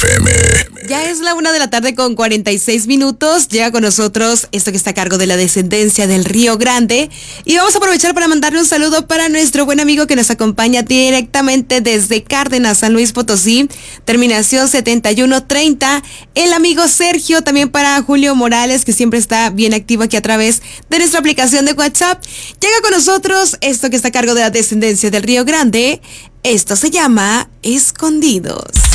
FM. Ya es la 1:46 p.m. Llega con nosotros esto que está a cargo de la descendencia del Río Grande. Y vamos a aprovechar para mandarle un saludo para nuestro buen amigo que nos acompaña directamente desde Cárdenas, San Luis Potosí. Terminación 7130. El amigo Sergio, también para Julio Morales, que siempre está bien activo aquí a través de nuestra aplicación de WhatsApp. Llega con nosotros esto que está a cargo de la descendencia del Río Grande. Esto se llama Escondidos.